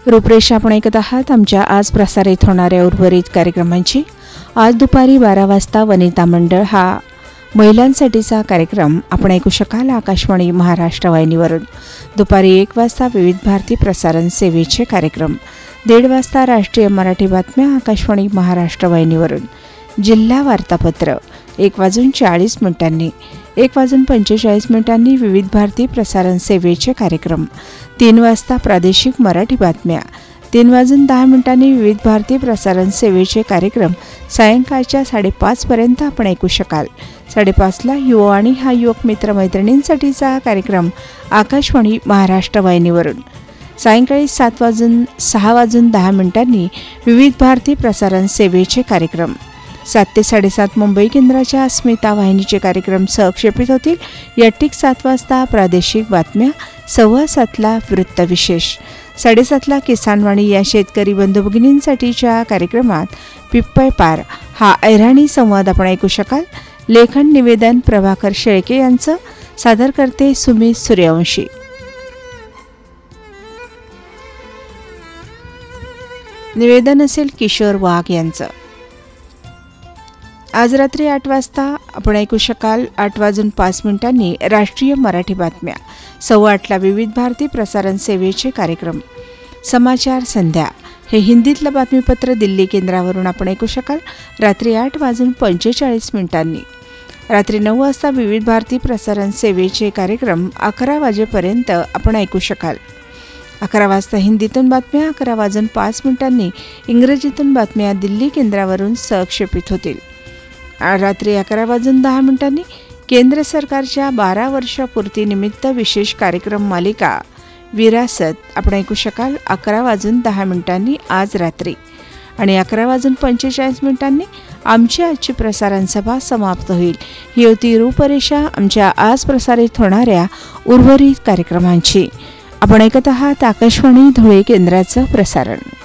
रूपरेषा आपण ऐकत आहात आमच्या आज प्रसारित होणाऱ्या उर्वरित कार्यक्रमांची। आज दुपारी 12 वाजता वनिता मंडळ हा महिलांसाठीचा कार्यक्रम आपण ऐकू शकाल आकाशवाणी महाराष्ट्र वाहिनीवरून। दुपारी 1 वाजता विविध भारती प्रसारण सेवेचे कार्यक्रम। 1:30 वाजता राष्ट्रीय मराठी बातम्या आकाशवाणी महाराष्ट्र वाहिनीवरून। जिल्हा वार्तापत्र 1:40 1:45 विविध भारती प्रसारण सेवेचे कार्यक्रम। 3 वाजता प्रादेशिक मराठी बातम्या। 3:10 विविध भारती प्रसारण सेवेचे कार्यक्रम सायंकाळच्या 5:30 पर्यंत आपण ऐकू शकाल। 5:30 ला युवावाणी हा युवक मित्र मैत्रिणींसाठीचा कार्यक्रम आकाशवाणी महाराष्ट्र वाहिनीवरून। सायंकाळी 6:10 विविध भारती प्रसारण सेवेचे कार्यक्रम। 7 ते 7:30 मुंबई केंद्राच्या अस्मिता वाहिनीचे कार्यक्रम सहक्षेपित होतील। 7:00 वाजता प्रादेशिक बातम्या। 7:15 ला वृत्तविशेष। 7:30 किसानवाणी या शेतकरी बंधू भगिनींसाठीच्या कार्यक्रमात पिप्पळ पार हा ऐराणी संवाद आपण ऐकू शकाल। लेखन निवेदन प्रभाकर शेळके यांचं, सादर करते सुमित सूर्यवंशी। निवेदन असेल किशोर वाघ यांचं। आज रात्री 8 वाजता आपण ऐकू शकाल 8:05 राष्ट्रीय मराठी बातम्या। 8:15 ला विविध भारती प्रसारण सेवेचे कार्यक्रम। समाचार संध्या हे हिंदीतलं बातमीपत्र दिल्ली केंद्रावरून आपण ऐकू शकाल रात्री 8:45 रात्री 9 वाजता विविध भारती प्रसारण सेवेचे कार्यक्रम 11 वाजेपर्यंत आपण ऐकू शकाल। 11 वाजता हिंदीतून बातम्या। 11:05 इंग्रजीतून बातम्या दिल्ली केंद्रावरून सहक्षेपित होतील। रात्री 11:10 केंद्र सरकारच्या 12 वर्षपूर्तीनिमित्त विशेष कार्यक्रम मालिका विरासत आपण ऐकू शकाल 11:10 आज रात्री। आणि 11:45 आमची आजची प्रसारण सभा समाप्त होईल। ही होती रूपरेषा आमच्या आज प्रसारित होणाऱ्या उर्वरित कार्यक्रमांची। आपण ऐकत आहात आकाशवाणी धुळे केंद्राचं प्रसारण।